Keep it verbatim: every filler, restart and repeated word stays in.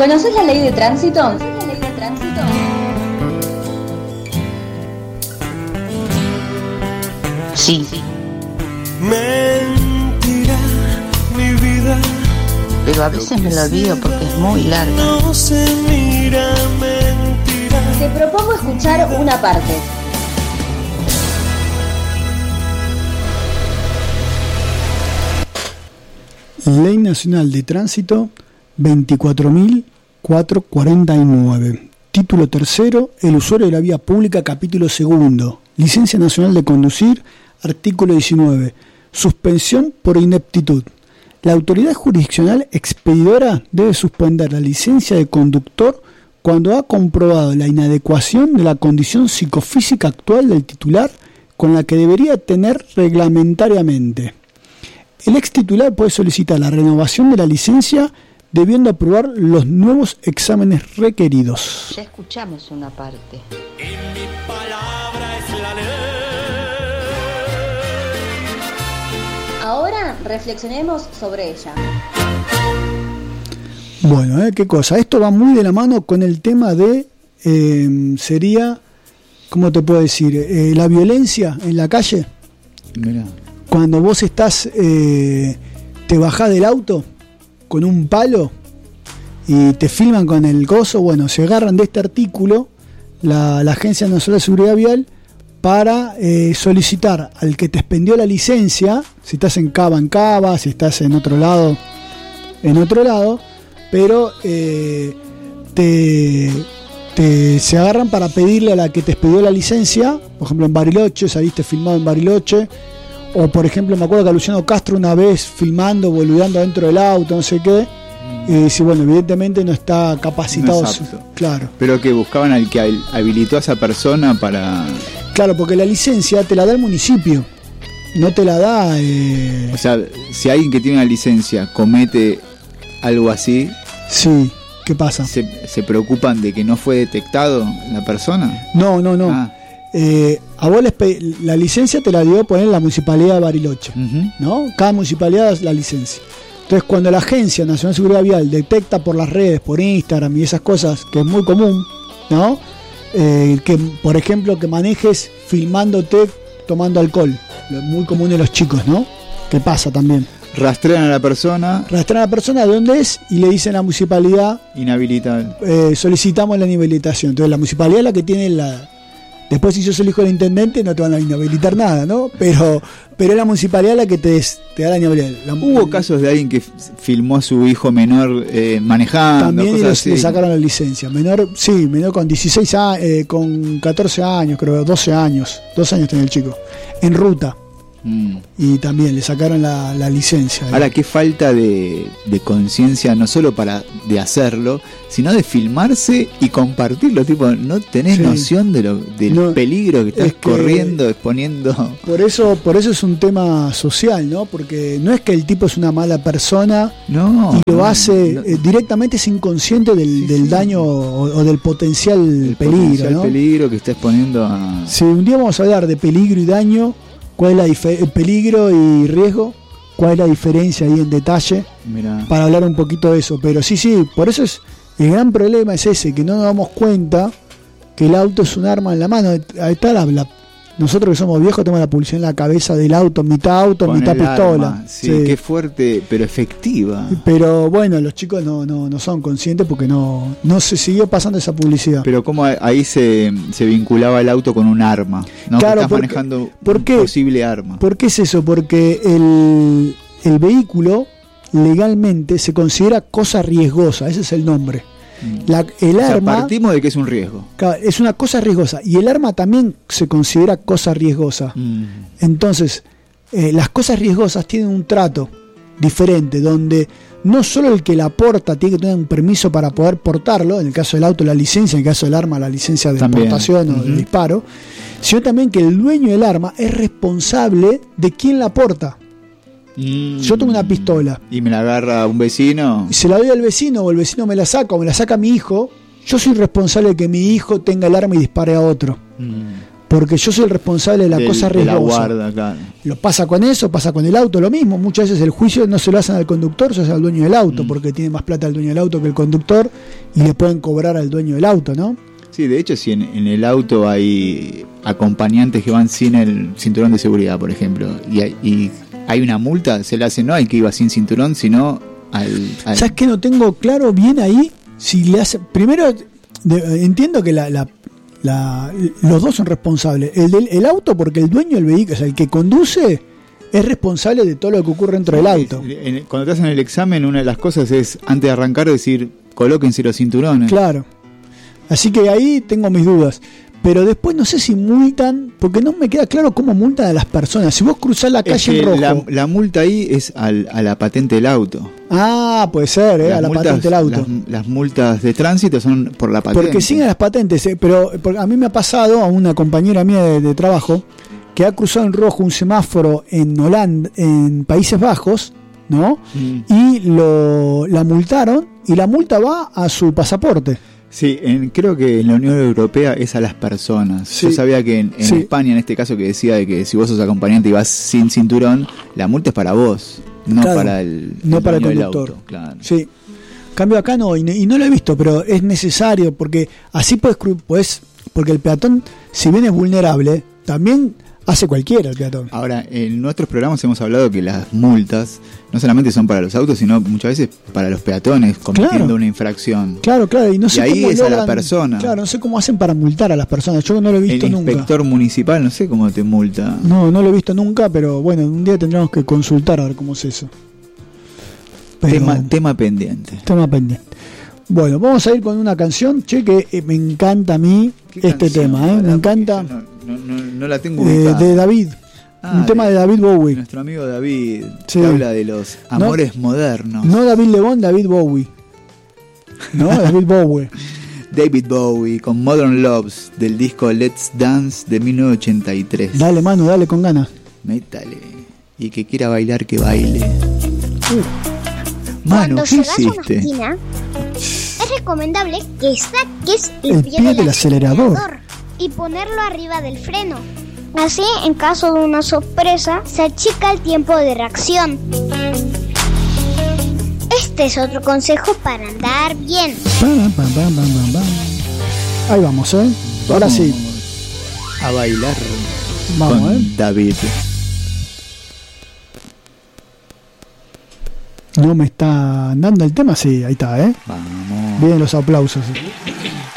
¿Conoces la ley de tránsito? ¿Conoces la ley de tránsito? Sí. Mentira, mi vida. Pero a veces me lo olvido porque es muy larga. No se mira, mentira. Te propongo escuchar una parte. Ley Nacional de Tránsito veinticuatro mil cuatrocientos cuarenta y nueve. Título tercero, el usuario de la vía pública, capítulo segundo. Licencia Nacional de Conducir, artículo diecinueve. Suspensión por ineptitud. La autoridad jurisdiccional expedidora debe suspender la licencia de conductor cuando ha comprobado la inadecuación de la condición psicofísica actual del titular con la que debería tener reglamentariamente. El ex titular puede solicitar la renovación de la licencia debiendo aprobar los nuevos exámenes requeridos. Ya escuchamos una parte. Y mi palabra es la ley. Ahora reflexionemos sobre ella. Bueno, ¿eh? ¿Qué cosa? Esto va muy de la mano con el tema de, eh, sería, ¿cómo te puedo decir? Eh, la violencia en la calle. Mirá. Cuando vos estás, eh, te bajás del auto con un palo y te filman con el coso, bueno, se agarran de este artículo la, la Agencia Nacional de Seguridad Vial para eh, solicitar al que te expendió la licencia, si estás en Cava, en Cava, si estás en otro lado, en otro lado, pero eh, te, te, se agarran para pedirle a la que te expidió la licencia, por ejemplo en Bariloche, saliste filmado en Bariloche, o por ejemplo me acuerdo que a Luciano Castro una vez filmando, boludeando dentro del auto, no sé qué, y si bueno, evidentemente no está capacitado, No es apto. Claro. Pero que buscaban al que habilitó a esa persona para... Claro, porque la licencia te la da el municipio, no te la da... Eh... O sea, si alguien que tiene una licencia comete algo así... Sí, ¿qué pasa? ¿Se, se preocupan de que no fue detectado la persona? No, no, no. Ah. Eh, a vos les pe- la licencia te la dio poner la Municipalidad de Bariloche, Uh-huh. ¿no? Cada municipalidad da la licencia. Entonces, cuando la Agencia Nacional de Seguridad Vial detecta por las redes, por Instagram y esas cosas, que es muy común, ¿no? Eh, que, por ejemplo, que manejes filmándote tomando alcohol, lo muy común de los chicos, ¿no? Que pasa también. Rastrean a la persona... Rastrean a la persona de dónde es y le dicen a la municipalidad, Inhabilitable. eh, solicitamos la inhabilitación. Entonces, la municipalidad es la que tiene la... Después, si sos el hijo del intendente, no te van a inhabilitar nada, ¿no? Pero pero es la municipalidad la que te, te da la inhabilidad. La, Hubo casos de alguien que f- filmó a su hijo menor eh, manejando, también cosas le, así. le sacaron la licencia. Menor, sí, menor con dieciséis años, eh, con catorce años, creo, doce años. doce años tenía el chico. En ruta. Mm. Y también le sacaron la, la licencia. Ahora, qué falta de, de conciencia, no solo para de hacerlo, sino de filmarse y compartirlo. Tipo, no tenés Sí. noción de lo, del No, peligro que estás es que- corriendo, exponiendo. Por eso, por eso es un tema social, ¿no? Porque no es que el tipo es una mala persona No. y lo no, hace no. eh, directamente, es inconsciente del, Sí, del sí. daño o, o del potencial El peligro, potencial ¿no? peligro que está exponiendo a... Si un día vamos a hablar de peligro y daño, cuál es la dife- peligro y riesgo, cuál es la diferencia ahí en detalle, Mirá. para hablar un poquito de eso. Pero sí, sí, por eso es el gran problema es ese, que no nos damos cuenta que el auto es un arma en la mano. Ahí está la, la- nosotros que somos viejos tenemos la publicidad en la cabeza del auto, mitad auto, Con mitad el pistola. arma. Sí, Sí. qué fuerte, pero efectiva. Pero bueno, los chicos no, no, no son conscientes porque no, no se siguió pasando esa publicidad. Pero cómo ahí se, se vinculaba el auto con un arma, ¿no? Claro, Que estás porque- manejando ¿por un qué? posible arma. ¿Por qué es eso? Porque el, el vehículo legalmente se considera cosa riesgosa, ese es el nombre. La, el O sea, arma partimos de que es un riesgo. claro, es una cosa riesgosa y el arma también se considera cosa riesgosa. Mm. Entonces, eh, las cosas riesgosas tienen un trato diferente, donde no solo el que la porta tiene que tener un permiso para poder portarlo, en el caso del auto la licencia, en el caso del arma la licencia de También. portación o de Ujú. disparo, sino también que el dueño del arma es responsable de quién la porta. Mm. Yo tengo una pistola Y me la agarra un vecino. y se la doy al vecino o el vecino me la saca o me la saca mi hijo, yo soy responsable de que mi hijo tenga el arma y dispare a otro. Mm. porque yo soy el responsable de la Del- cosa de la riesgosa. guarda, claro. Lo pasa con eso, pasa con el auto, lo mismo. Muchas veces el juicio no se lo hacen al conductor, se hace al dueño del auto, Mm. porque tiene más plata el dueño del auto que el conductor y le pueden cobrar al dueño del auto, ¿no? Sí, de hecho, si en, en el auto hay acompañantes que van sin el cinturón de seguridad, por ejemplo, y hay, y hay una multa, se le hace no al que iba sin cinturón, sino al... al- ¿Sabes qué? No tengo claro bien ahí si le hace. Primero, de- entiendo que la, la- la- los dos son responsables. El del el auto, porque el dueño del vehículo, o sea, el que conduce, es responsable de todo lo que ocurre dentro del auto. En- cuando te hacen el examen, una de las cosas es, antes de arrancar, decir, colóquense los cinturones. Claro. Así que ahí tengo mis dudas. Pero después no sé si multan, porque no me queda claro cómo multan a las personas. Si vos cruzás la Es calle que en rojo. la, la multa ahí es al- a la patente del auto. Ah, puede ser, ¿eh? Las a la multas- patente del auto. Las, las multas de tránsito son por la patente. Porque siguen las patentes, eh, pero porque a mí me ha pasado a una compañera mía de, de trabajo que ha cruzado en rojo un semáforo en Holanda, en Países Bajos, ¿no? Mm. Y lo la multaron y la multa va a su pasaporte. Sí, en- creo que en la Unión Europea es a las personas. Sí. Yo sabía que en, en Sí. España, en este caso, que decía de que si vos sos acompañante y vas sin cinturón, la multa es para vos, no Claro, para el, no para el dueño del conductor. auto, claro. Sí. Cambio acá no, y, no- y no lo he visto, pero es necesario porque así puedes, cru- puedes, porque el peatón, si bien es vulnerable, también hace cualquiera el peatón. Ahora, en nuestros programas hemos hablado que las multas no solamente son para los autos, sino muchas veces para los peatones cometiendo Claro. una infracción. Claro, claro, y no sé Y ahí cómo es a la logran- persona. Claro, no sé cómo hacen para multar a las personas. Yo no lo he visto El nunca. inspector municipal, no sé cómo te multa. No, no lo he visto nunca, pero bueno, un día tendremos que consultar a ver cómo es eso. Pero- tema, tema pendiente. tema pendiente. Bueno, vamos a ir con una canción, che, que eh, me encanta a mí ¿Qué este canción? tema, ¿eh? Pará, Me encanta. porque yo No, no, no, no la tengo eh, ubicada. de David, Ah, un tema de David Bowie. Nuestro amigo David, Sí. que habla de los amores modernos. No David Lebón, David Bowie. No, David Bowie. David Bowie con Modern Loves del disco Let's Dance de mil novecientos ochenta y tres. Dale, Manu, dale con ganas. Métale. Y que quiera bailar, que baile. Uh, Manu, Cuando ¿qué llegas a una hiciste? esquina, es recomendable que saques el, El pie, pie del del acelerador. y ponerlo arriba del freno. Así, en caso de una sorpresa, se achica el tiempo de reacción. Este es otro consejo para andar bien. pam, pam, pam, pam, pam, pam. Ahí vamos, ¿eh? Ahora Vamos sí. a bailar Vamos, con ¿eh? David. ¿No me está dando el tema? Sí, ahí está, ¿eh? Vamos. Vienen los aplausos.